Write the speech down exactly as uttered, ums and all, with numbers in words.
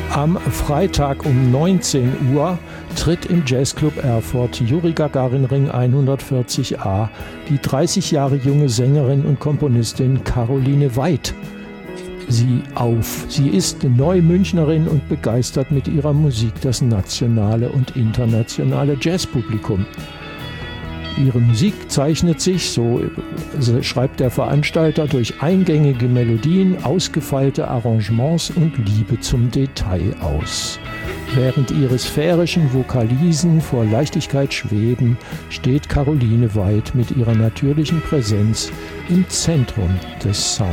Am Freitag um neunzehn Uhr tritt im Jazzclub Erfurt Juri Gagarin Ring hundertvierzig a die dreißig Jahre junge Sängerin und Komponistin Caroline Veit sie auf. Sie ist Neumünchnerin und begeistert mit ihrer Musik das nationale und internationale Jazzpublikum. Ihre Musik zeichnet sich, so schreibt der Veranstalter, durch eingängige Melodien, ausgefeilte Arrangements und Liebe zum Detail aus. Während ihre sphärischen Vokalisen vor Leichtigkeit schweben, steht Caroline Veit mit ihrer natürlichen Präsenz im Zentrum des Sounds.